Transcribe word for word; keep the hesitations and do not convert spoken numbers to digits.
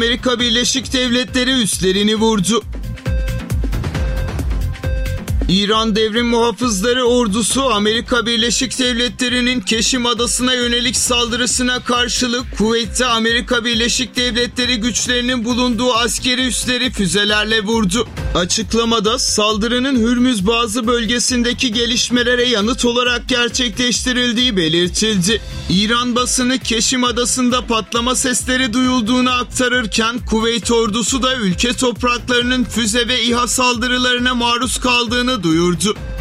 Amerika Birleşik Devletleri üslerini vurdu. İran Devrim Muhafızları Ordusu, Amerika Birleşik Devletleri'nin Keşim Adası'na yönelik saldırısına karşılık Kuveyt'te Amerika Birleşik Devletleri güçlerinin bulunduğu askeri üsleri füzelerle vurdu. Açıklamada saldırının Hürmüz Boğazı bölgesindeki gelişmelere yanıt olarak gerçekleştirildiği belirtildi. İran basını Keşim Adası'nda patlama sesleri duyulduğunu aktarırken Kuveyt ordusu da ülke topraklarının füze ve İHA saldırılarına maruz kaldığını duyurdu.